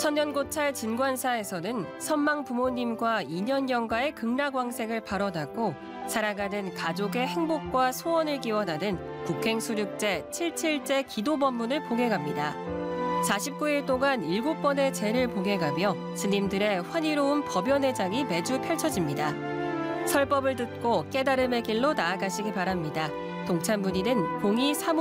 천년고찰 진관사에서는 선망 부모님과 인연영가의 극락왕생을 발언하고 살아가는 가족의 행복과 소원을 기원하는 국행수륙제 77제 기도법문을 봉해갑니다. 49일 동안 7번의 제를 봉해가며 스님들의 환희로운 법연회장이 매주 펼쳐집니다. 설법을 듣고 깨달음의 길로 나아가시기 바랍니다. 동참 문의는 0235